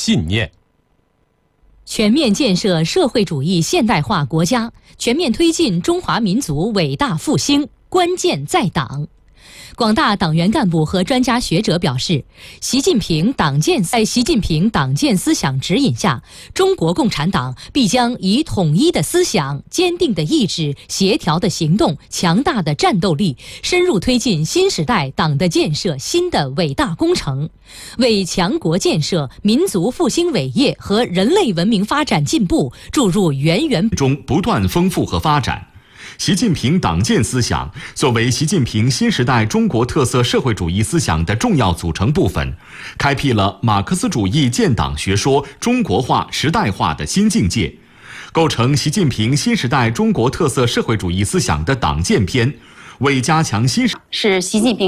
信念。 全面建设社会主义现代化国家，全面推进中华民族伟大复兴，关键在党。广大党员干部和专家学者表示，在习近平党建思想指引下，中国共产党必将以统一的思想、坚定的意志、协调的行动、强大的战斗力，深入推进新时代党的建设新的伟大工程，为强国建设、民族复兴伟业和人类文明发展进步注入源源中不断丰富和发展。习近平党建思想作为习近平新时代中国特色社会主义思想的重要组成部分，开辟了马克思主义建党学说中国化时代化的新境界，构成习近平新时代中国特色社会主义思想的党建篇，为加强是习近平